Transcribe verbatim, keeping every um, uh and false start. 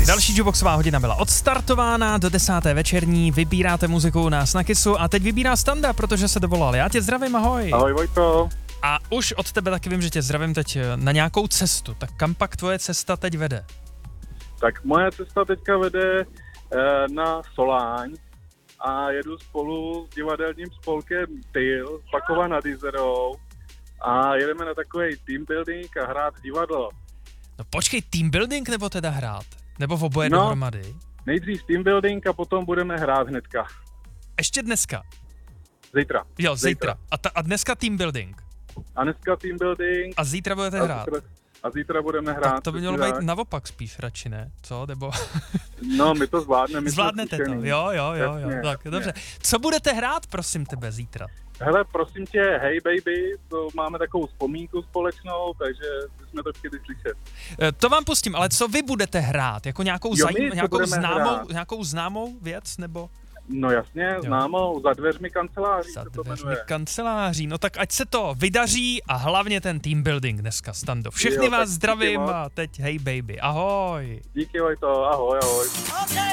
Další Juboxová hodina byla odstartována do desáté večerní, vybíráte muziku u nás na Kissu a teď vybírá Standa, protože se dovolal. Já tě zdravím, ahoj. Ahoj Vojto. A už od tebe taky vím, že tě zdravím teď na nějakou cestu. Tak kam pak tvoje cesta teď vede? Tak moje cesta teďka vede e, na Soláň a jedu spolu s divadelním spolkem Tyl, Pakova nad Jizerou a jedeme na takový team building a hrát divadlo. No počkej, team building nebo teda hrát? Nebo v oboje no, dohromady? Nejdřív team building a potom budeme hrát hnedka. Ještě dneska? Zítra. Jo, zítra. zítra. A, ta, a dneska team building? A dneska team building. A zítra budete a hrát? Zítra, a zítra budeme hrát. Tak to by mělo být naopak spíš radši, ne? Co? Nebo... No, my to zvládneme. Zvládnete to, jo, jo, jo, jo. Jasně, tak, jasně. Dobře. Co budete hrát, prosím tebe, zítra? Hele, prosím tě, Hey Baby, to máme takovou vzpomínku společnou, takže jsme to chtěli slyšet. To vám pustím, ale co vy budete hrát? Jako nějakou, jo, zajím, nějakou, známou, hrát. nějakou známou věc, nebo? No jasně, jo. Známou, za dveřmi kanceláří. Za dveřmi kanceláří, no tak ať se to vydaří a hlavně ten team building dneska, Stando. Všechny jo, vás zdravím a teď Hey Baby, ahoj. Díky Vojto, ahoj, ahoj. Okay.